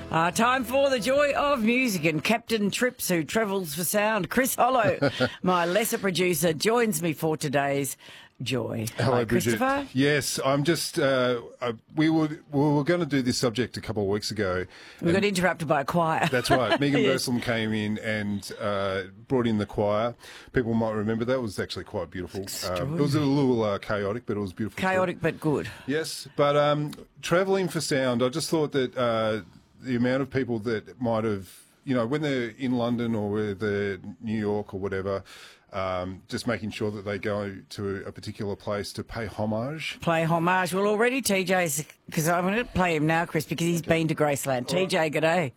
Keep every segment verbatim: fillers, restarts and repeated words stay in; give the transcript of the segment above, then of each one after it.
Uh, time for the joy of music and Captain Trips, who travels for sound. Chris Hollow, my lesser producer, joins me for today's joy. Hello, Hi, Bridget. Christopher. Yes, I'm just. Uh, uh, we were we were going to do this subject a couple of weeks ago. We got interrupted by a choir. That's right. Megan Yes. Burslem came in and uh, brought in the choir. People might remember that. It was actually quite beautiful. Um, it was a little uh, chaotic, but it was beautiful. Chaotic but good. Yes, but um, travelling for sound, I just thought that uh, the amount of people that might have, you know, when they're in London or where they're New York or whatever, um, just making sure that they go to a particular place to pay homage. Play homage. Well, already T J's, because I'm going to play him now, Chris, because he's been to Graceland. T J, good day.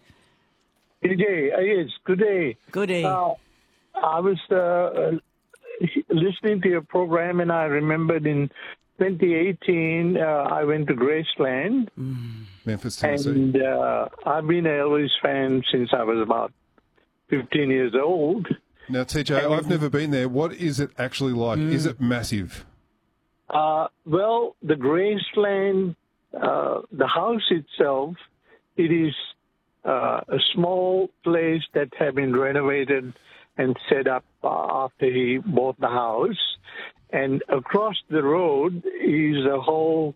Good day. Uh, yes, good day. Good day. Uh, I was uh, uh, listening to your program, and I remembered in twenty eighteen, uh, I went to Graceland. Mm. Memphis, Tennessee. And uh, I've been an Elvis fan since I was about fifteen years old. Now, T J, I've never been there. What is it actually like? Mm. Is it massive? Uh, well, the Graceland, uh, the house itself, it is uh, a small place that had been renovated and set up uh, after he bought the house. And across the road is a whole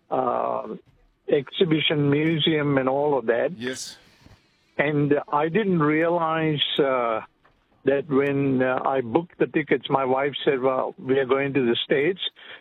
uh, exhibition museum and all of that. Yes. And I didn't realize uh, that when uh, I booked the tickets, my wife said, well, we are going to the States.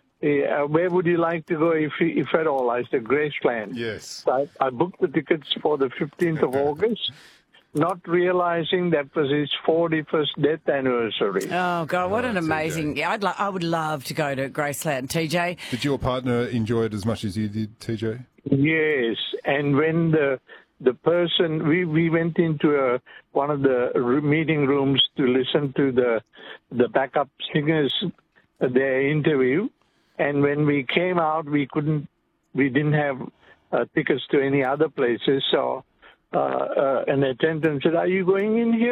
Uh, where would you like to go, if if at all? I said, Graceland. Yes. So I, I booked the tickets for the fifteenth of August, not realizing that was his forty-first death anniversary. Oh, God, what Oh, an T J. amazing... Yeah, I'd lo- I would love to go to Graceland. T J? Did your partner enjoy it as much as you did, T J? Yes, and when the the person we, we went into a, one of the r- meeting rooms to listen to the the backup singers uh, their interview, and when we came out, we couldn't we didn't have uh, tickets to any other places, so uh, uh, an attendant said, "Are you going in here?"